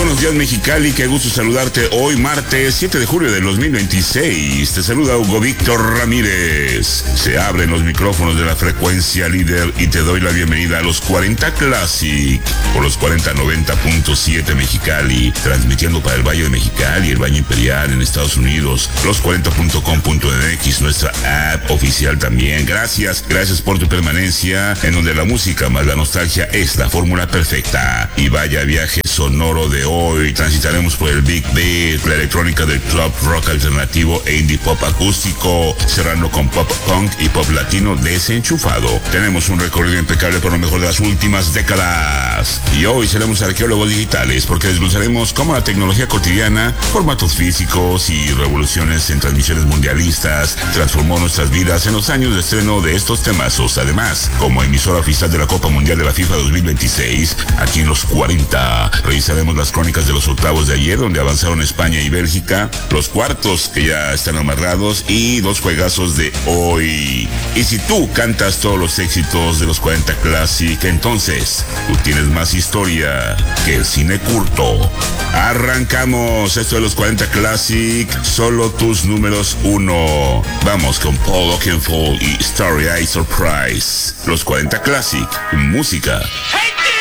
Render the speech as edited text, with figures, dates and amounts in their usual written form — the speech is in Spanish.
buenos días Mexicali, qué gusto saludarte hoy martes 7 de julio del 2026. Te saluda Hugo Víctor Ramírez. Se abren los micrófonos de la frecuencia líder y te doy la bienvenida a los 40 Classic por los 4090.7 Mexicali, transmitiendo para el Valle de Mexicali, el Valle Imperial en Estados Unidos, los 40.com.mx, nuestra app oficial también. Gracias por tu permanencia, en donde la música más la nostalgia es la fórmula perfecta. Y vaya viaje sonoro de hoy. Transitaremos por el Big Beat, la electrónica del club rock alternativo e indie pop acústico, cerrando con pop punk y pop latino desenchufado. Tenemos un recorrido impecable por lo mejor de las últimas décadas. Y hoy seremos arqueólogos digitales porque desglosaremos cómo la tecnología cotidiana, formatos físicos y revoluciones en transmisiones mundialistas transformó nuestras vidas en los años de estreno de estos temazos. Además, como emisora oficial de la Copa Mundial de la FIFA 2026, aquí en los 40 revisaremos las crónicas de los octavos de ayer, donde avanzaron España y Bélgica, los cuartos que ya están amarrados y los juegazos de hoy. Y si tú cantas todos los éxitos de los 40 Classic, entonces tú tienes más historia que el cine curto. Arrancamos esto de los 40 Classic, solo tus números 1. Vamos con Paul Oakenfold y Starry Eye Surprise. Los 40 Classic, música. Hey!